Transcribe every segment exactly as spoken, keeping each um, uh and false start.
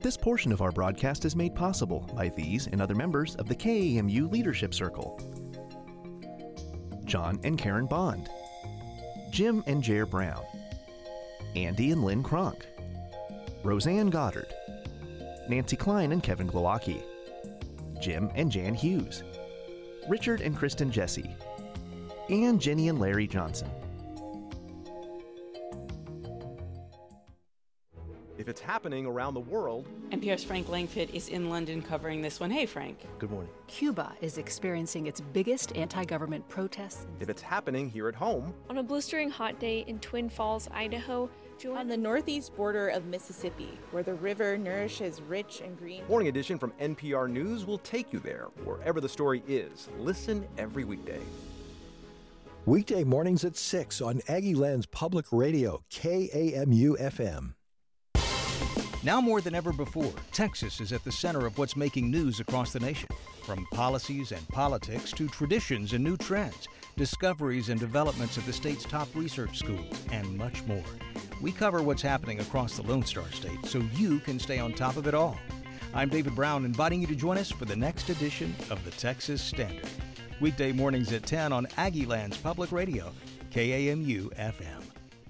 This portion of our broadcast is made possible by these and other members of the K A M U Leadership Circle. John and Karen Bond, Jim and Jair Brown, Andy and Lynn Kronk, Roseanne Goddard, Nancy Klein and Kevin Glowacki, Jim and Jan Hughes, Richard and Kristen Jesse, and Jenny and Larry Johnson. If it's happening around the world... N P R's Frank Langfitt is in London covering this one. Hey, Frank. Good morning. Cuba is experiencing its biggest anti-government protests. If it's happening here at home... On a blistering hot day in Twin Falls, Idaho... On the northeast border of Mississippi, where the river nourishes rich and green... Morning Edition from N P R News will take you there, wherever the story is. Listen every weekday. Weekday mornings at six on Aggieland's Public Radio, K A M U F M. Now more than ever before, Texas is at the center of what's making news across the nation. From policies and politics to traditions and new trends, discoveries and developments at the state's top research schools, and much more. We cover what's happening across the Lone Star State so you can stay on top of it all. I'm David Brown, inviting you to join us for the next edition of the Texas Standard. Weekday mornings at ten on Aggieland's Public Radio, K A M U F M.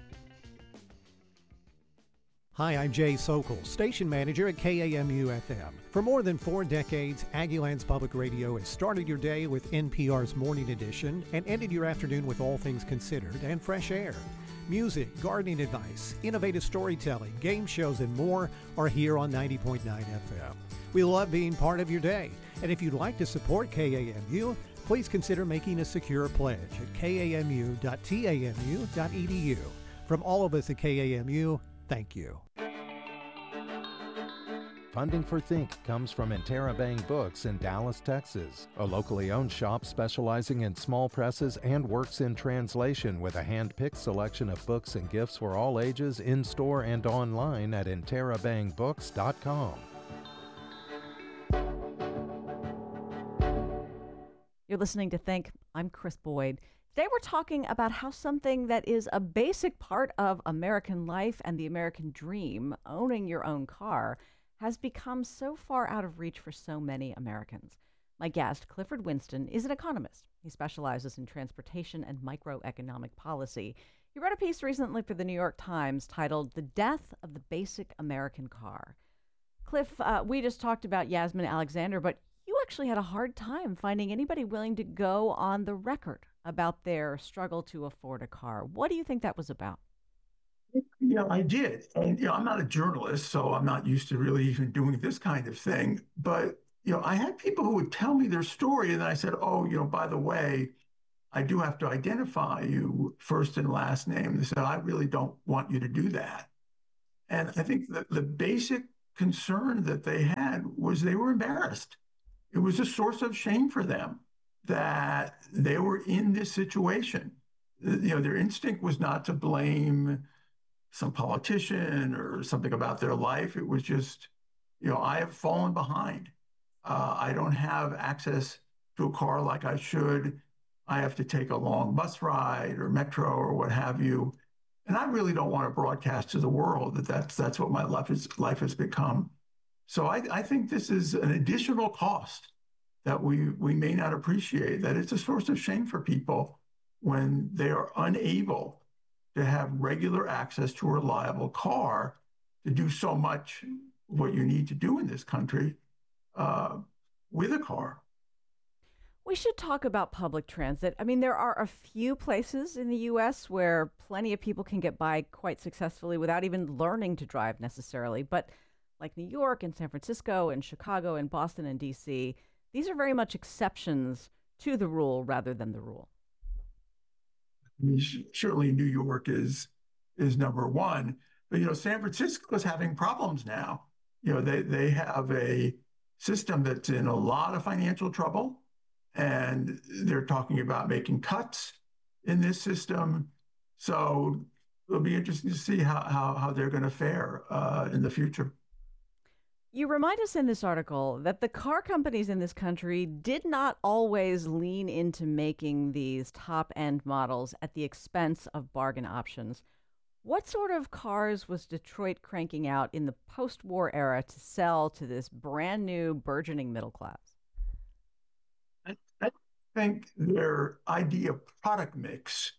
Hi, I'm Jay Sokol, station manager at K A M U F M. For more than four decades, Aggieland's Public Radio has started your day with N P R's Morning Edition and ended your afternoon with All Things Considered and Fresh Air. Music, gardening advice, innovative storytelling, game shows, and more are here on ninety point nine F M. We love being part of your day, and if you'd like to support K A M U, please consider making a secure pledge at k a m u dot t a m u dot e d u. From all of us at K A M U, thank you. Funding for Think comes from Interabang Books in Dallas, Texas, a locally owned shop specializing in small presses and works in translation with a hand-picked selection of books and gifts for all ages in-store and online at interabang books dot com. You're listening to Think. I'm Chris Boyd. Today we're talking about how something that is a basic part of American life and the American dream, owning your own car, has become so far out of reach for so many Americans. My guest, Clifford Winston, is an economist. He specializes in transportation and microeconomic policy. He wrote a piece recently for the New York Times titled The Death of the Basic American Car. Cliff, uh, we just talked about Yasmin Alexander, but you actually had a hard time finding anybody willing to go on the record about their struggle to afford a car. What do you think that was about? Yeah, I did. And, you know, I'm not a journalist, so I'm not used to really even doing this kind of thing. But, you know, I had people who would tell me their story, and then I said, oh, you know, by the way, I do have to identify you first and last name. They said, I really don't want you to do that. And I think that the basic concern that they had was they were embarrassed. It was a source of shame for them that they were in this situation. You know, their instinct was not to blame some politician or something about their life. It was just, you know, I have fallen behind. Uh, I don't have access to a car like I should. I have to take a long bus ride or metro or what have you. And I really don't want to broadcast to the world that that's, that's what my life, is, life has become. So I, I think this is an additional cost that we, we may not appreciate, that it's a source of shame for people when they are unable to have regular access to a reliable car to do so much what you need to do in this country uh, with a car. We should talk about public transit. I mean, there are a few places in the U S where plenty of people can get by quite successfully without even learning to drive necessarily. But like New York and San Francisco and Chicago and Boston and D C, these are very much exceptions to the rule rather than the rule. I mean, certainly New York is is number one, but, you know, San Francisco is having problems now. You know, they, they have a system that's in a lot of financial trouble, and they're talking about making cuts in this system. So it'll be interesting to see how, how, how they're going to fare uh, in the future. You remind us in this article that the car companies in this country did not always lean into making these top-end models at the expense of bargain options. What sort of cars was Detroit cranking out in the post-war era to sell to this brand new burgeoning middle class? I, I think their idea of product mix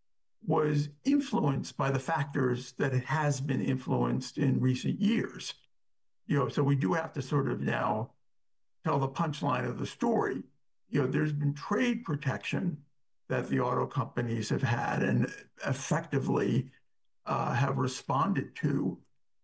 was influenced by the factors that it has been influenced in recent years. You know, so we do have to sort of now tell the punchline of the story. You know, there's been trade protection that the auto companies have had and effectively uh, have responded to,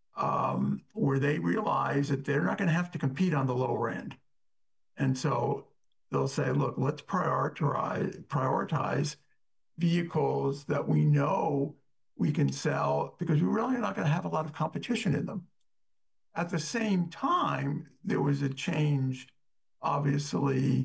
um, where they realize that they're not going to have to compete on the lower end. And so they'll say, look, let's prioritize, prioritize vehicles that we know we can sell because we're really not going to have a lot of competition in them. At the same time, there was a change, obviously,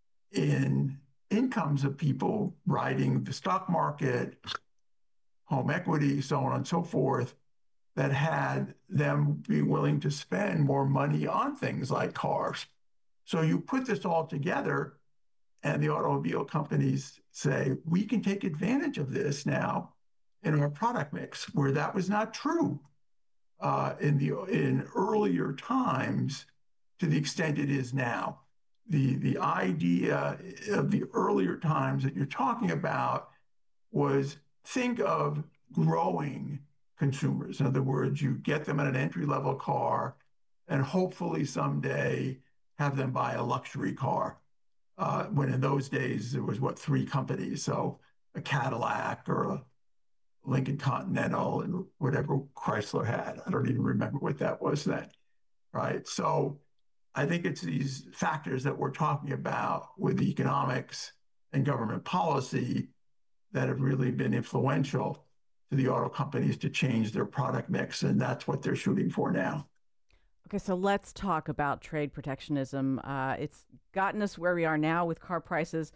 in incomes of people riding the stock market, home equity, so on and so forth, that had them be willing to spend more money on things like cars. So you put this all together, and the automobile companies say, we can take advantage of this now in our product mix, where that was not true uh, in the in earlier times to the extent it is now. The, the idea of the earlier times that you're talking about was think of growing consumers. In other words, you get them in an entry-level car and hopefully someday have them buy a luxury car. Uh, when in those days, there was, what, three companies. So a Cadillac or a Lincoln Continental and whatever Chrysler had. I don't even remember what that was then, right? So I think it's these factors that we're talking about with economics and government policy that have really been influential to the auto companies to change their product mix, and that's what they're shooting for now. Okay, so let's talk about trade protectionism. Uh, it's gotten us where we are now with car prices.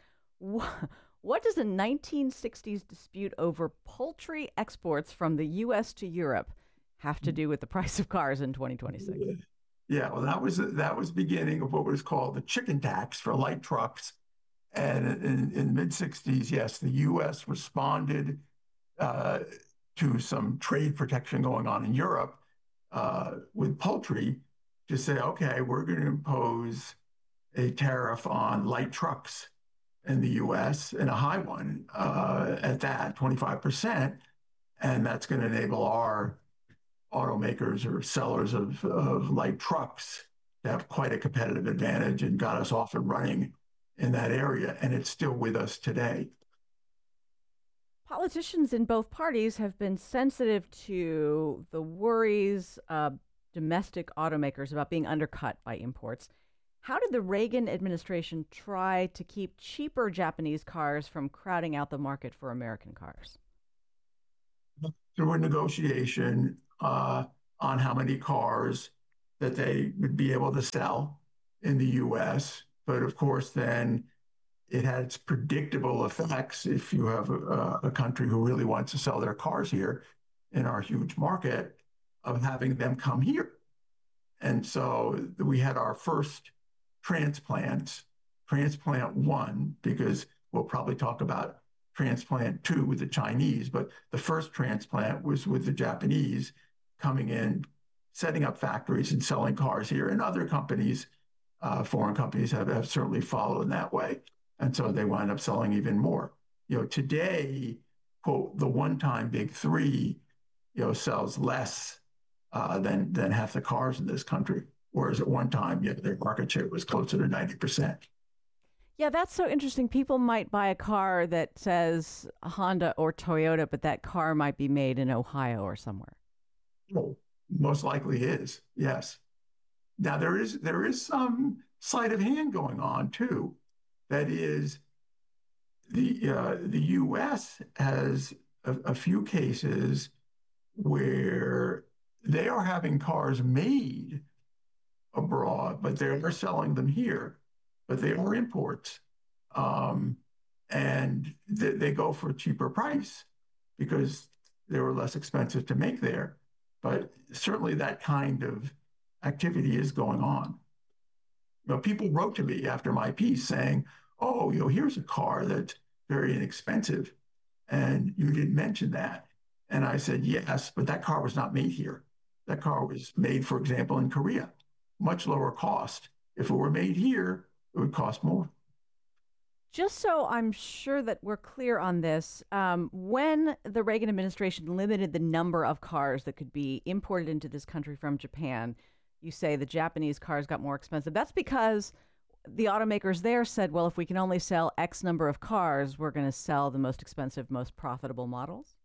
What does a nineteen sixties dispute over poultry exports from the U S to Europe have to do with the price of cars in twenty twenty-six? Yeah, well, that was that was the beginning of what was called the chicken tax for light trucks. And in, in the mid sixties, yes, the U S responded uh, to some trade protection going on in Europe uh, with poultry to say, okay, we're going to impose a tariff on light trucks in the U S and a high one uh, at that, twenty-five percent. And that's going to enable our automakers or sellers of, of light trucks to have quite a competitive advantage, and got us off and running in that area. And it's still with us today. Politicians in both parties have been sensitive to the worries of domestic automakers about being undercut by imports. How did the Reagan administration try to keep cheaper Japanese cars from crowding out the market for American cars? Through a negotiation uh, on how many cars that they would be able to sell in the U S. But of course, then it had its predictable effects if you have a, a country who really wants to sell their cars here in our huge market, of having them come here. And so we had our first transplants, transplant one, because we'll probably talk about transplant two with the Chinese, but the first transplant was with the Japanese coming in, setting up factories and selling cars here. And other companies, uh, foreign companies have, have certainly followed in that way. And so they wind up selling even more. You know, today, quote, the one-time big three, you know, sells less uh, than, than half the cars in this country. Whereas at one time, yeah, their market share was closer to ninety percent. Yeah, that's so interesting. People might buy a car that says Honda or Toyota, but that car might be made in Ohio or somewhere. Well, most likely is, yes. Now, there is there is some sleight of hand going on, too. That is, the, uh, the U S has a, a few cases where they are having cars made abroad, but they're selling them here. But they are imports, um, and th- they go for a cheaper price because they were less expensive to make there. But certainly that kind of activity is going on. You know, people wrote to me after my piece saying, oh, you know, here's a car that's very inexpensive, and you didn't mention that. And I said, yes, but that car was not made here. That car was made, for example, in Korea, much lower cost. If it were made here, it would cost more. Just so I'm sure that we're clear on this, um, when the Reagan administration limited the number of cars that could be imported into this country from Japan, you say the Japanese cars got more expensive. That's because the automakers there said, well, if we can only sell X number of cars, we're going to sell the most expensive, most profitable models?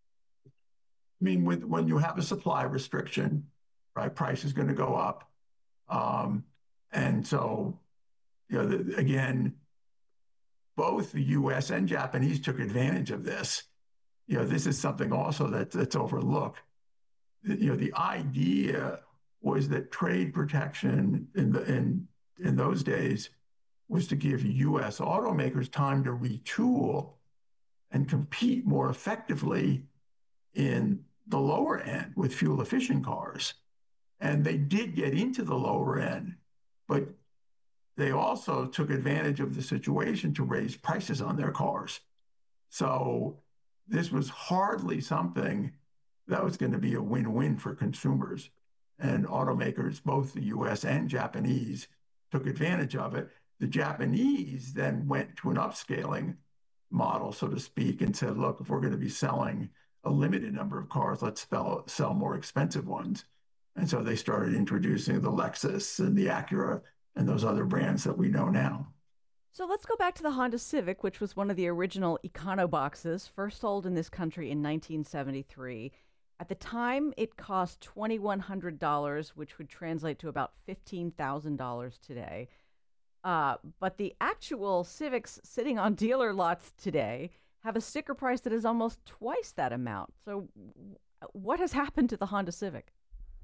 I mean, with, when you have a supply restriction, right, price is going to go up. Um, and so, you know, the, again, both the U S and Japanese took advantage of this. You know, this is something also that, that's overlooked. You know, the idea was that trade protection in the in in those days was to give U S automakers time to retool and compete more effectively in the lower end with fuel-efficient cars. And they did get into the lower end, but they also took advantage of the situation to raise prices on their cars. So this was hardly something that was going to be a win-win for consumers. And automakers, both the U S and Japanese, took advantage of it. The Japanese then went to an upscaling model, so to speak, and said, look, if we're going to be selling a limited number of cars, let's sell, sell more expensive ones. And so they started introducing the Lexus and the Acura and those other brands that we know now. So let's go back to the Honda Civic, which was one of the original Econoboxes, first sold in this country in nineteen seventy-three. At the time, it cost two thousand one hundred dollars, which would translate to about fifteen thousand dollars today. Uh, but the actual Civics sitting on dealer lots today have a sticker price that is almost twice that amount. So what has happened to the Honda Civic?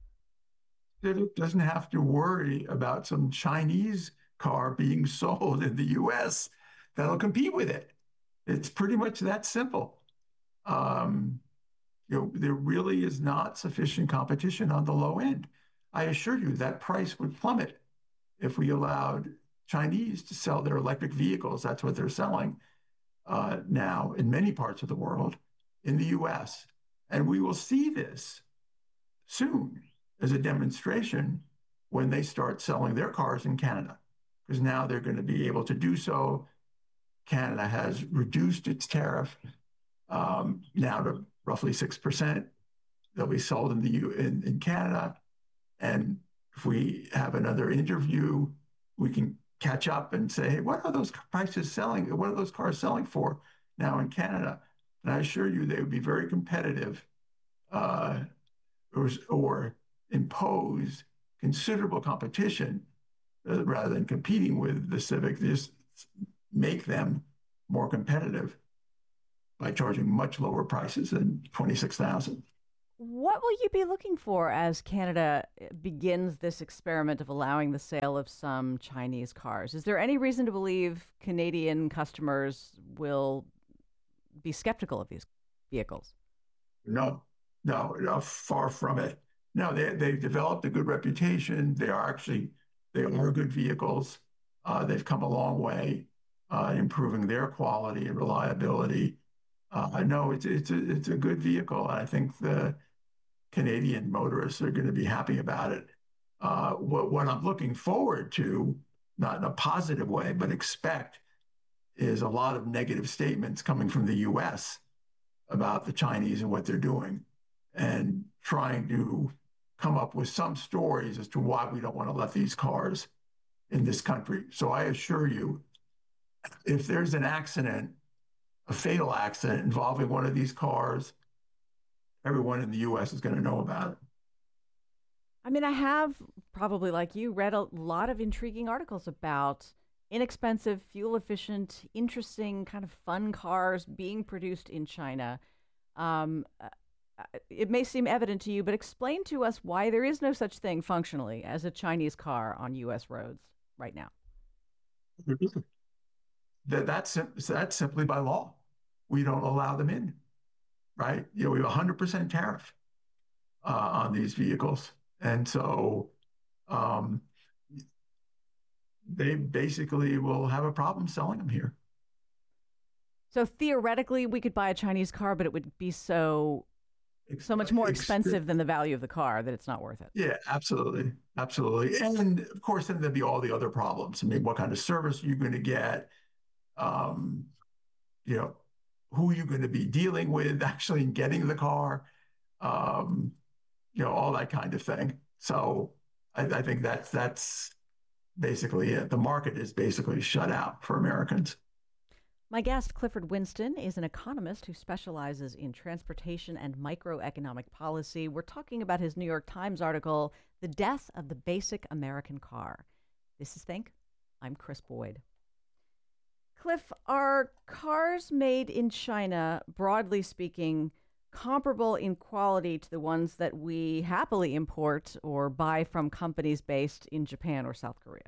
Civic doesn't have to worry about some Chinese car being sold in the U S that'll compete with it. It's pretty much that simple. Um, you know, there really is not sufficient competition on the low end. I assure you that price would plummet if we allowed Chinese to sell their electric vehicles. That's what they're selling uh, now in many parts of the world, in the U S. And we will see this soon as a demonstration when they start selling their cars in Canada, because now they're going to be able to do so. Canada has reduced its tariff um, now to roughly six percent. They'll be sold in the U in, in Canada. And if we have another interview, we can catch up and say, hey, what are those prices selling? What are those cars selling for now in Canada? And I assure you they would be very competitive uh, or, or impose considerable competition uh, rather than competing with the Civic. Just make them more competitive by charging much lower prices than twenty-six thousand dollars. What will you be looking for as Canada begins this experiment of allowing the sale of some Chinese cars? Is there any reason to believe Canadian customers will be skeptical of these vehicles? No, no, no, far from it. No, they, they've developed a good reputation. They are actually, they are good vehicles. Uh, they've come a long way uh, improving their quality and reliability. Uh, no, it's, it's, a, it's a good vehicle. I think the Canadian motorists are going to be happy about it. Uh, what, what I'm looking forward to, not in a positive way, but expect, is a lot of negative statements coming from the U S about the Chinese and what they're doing, and trying to come up with some stories as to why we don't want to let these cars in this country. So I assure you, if there's an accident, a fatal accident involving one of these cars, everyone in the U S is going to know about it. I mean, I have, probably like you, read a lot of intriguing articles about inexpensive, fuel-efficient, interesting, kind of fun cars being produced in China. Um, it may seem evident to you, but explain to us why there is no such thing functionally as a Chinese car on U S roads right now. That, that's, that's simply by law. We don't allow them in, right? You know, we have a one hundred percent tariff uh, on these vehicles. And so um, they basically will have a problem selling them here. So theoretically, we could buy a Chinese car, but it would be so So much more ex- expensive than the value of the car that it's not worth it. Yeah, absolutely. Absolutely. And of course, then there'd be all the other problems. I mean, what kind of service are you going to get? Um, you know, who are you going to be dealing with actually in getting the car? Um, you know, all that kind of thing. So I, I think that's, that's basically it. The market is basically shut out for Americans. My guest, Clifford Winston, is an economist who specializes in transportation and microeconomic policy. We're talking about his New York Times article, The Death of the Basic American Car. This is Think. I'm Chris Boyd. Cliff, are cars made in China, broadly speaking, comparable in quality to the ones that we happily import or buy from companies based in Japan or South Korea?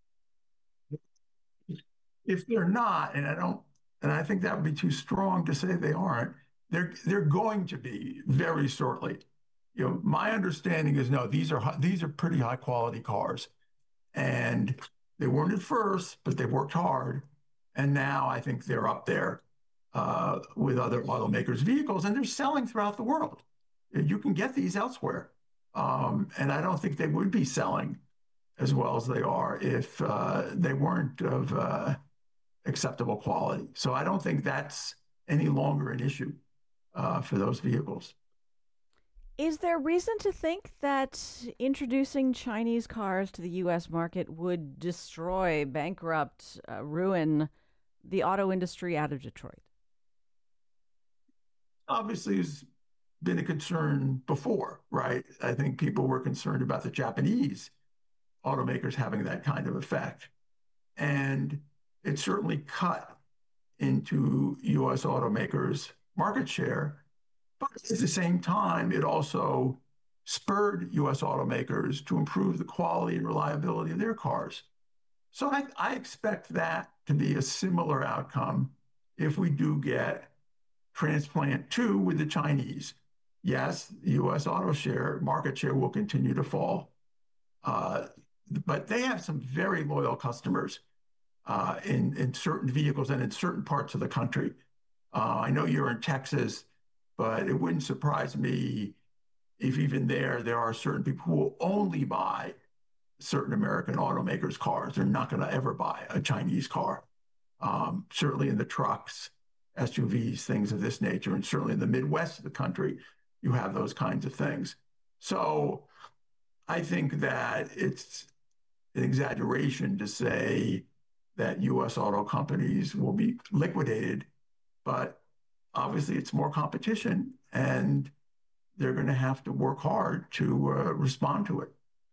If they're not, and I don't, and I think that would be too strong to say they aren't, they're they're going to be very shortly. You know, my understanding is no, these are these are pretty high quality cars, and they weren't at first, but they worked hard, and now I think they're up there uh, with other automakers' vehicles, and they're selling throughout the world. You can get these elsewhere, um, and I don't think they would be selling as well as they are if uh, they weren't of uh, acceptable quality. So I don't think that's any longer an issue uh, for those vehicles. Is there reason to think that introducing Chinese cars to the U S market would destroy, bankrupt, uh, ruin the auto industry out of Detroit? Obviously, it's been a concern before, right? I think people were concerned about the Japanese automakers having that kind of effect. And it certainly cut into U S automakers' market share. But at the same time, it also spurred U S automakers to improve the quality and reliability of their cars. So I, I expect that to be a similar outcome if we do get transplant two with the Chinese. Yes, U S auto share, market share will continue to fall. Uh, but they have some very loyal customers uh, in, in certain vehicles and in certain parts of the country. Uh, I know you're in Texas, but it wouldn't surprise me if even there, there are certain people who will only buy certain American automakers' cars. They're not going to ever buy a Chinese car. Um, certainly in the trucks, S U Vs, things of this nature, and certainly in the Midwest of the country, you have those kinds of things. So I think that it's an exaggeration to say that U S auto companies will be liquidated, but obviously it's more competition and they're going to have to work hard to uh, respond to it.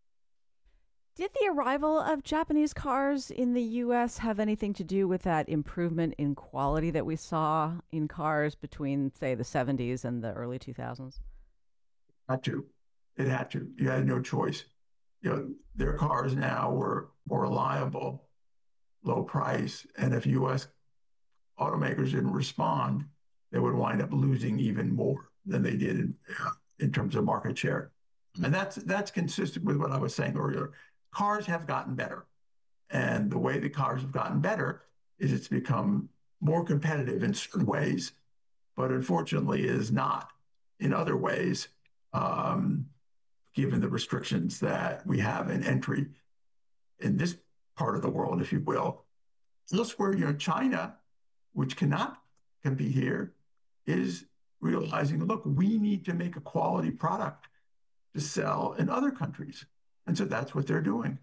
Did the arrival of Japanese cars in the U S have anything to do with that improvement in quality that we saw in cars between, say, the seventies and the early two thousands? Had to. It had to. You had no choice. You know, their cars now were more reliable, low price, and if U S automakers didn't respond, they would wind up losing even more than they did in, uh, in terms of market share. And that's that's consistent with what I was saying earlier. Cars have gotten better. And the way the cars have gotten better is it's become more competitive in certain ways, but unfortunately is not in other ways, um, given the restrictions that we have in entry in this part of the world, if you will. Elsewhere, you know, China, which cannot compete here, is realizing, look, we need to make a quality product to sell in other countries. And so that's what they're doing.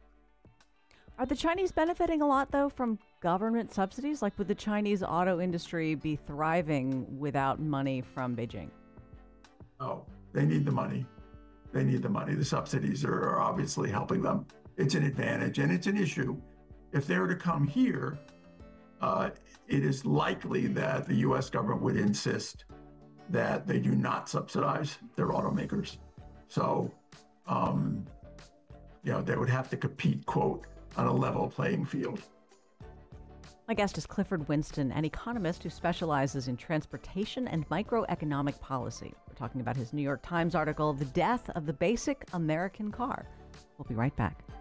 Are the Chinese benefiting a lot, though, from government subsidies? Like, would the Chinese auto industry be thriving without money from Beijing? Oh, they need the money. They need the money. The subsidies are, are obviously helping them. It's an advantage and it's an issue. If they were to come here, uh, it is likely that the U S government would insist that they do not subsidize their automakers. So, um, you know, they would have to compete, quote, on a level playing field. My guest is Clifford Winston, an economist who specializes in transportation and microeconomic policy. We're talking about his New York Times article, The Death of the Basic American Car. We'll be right back.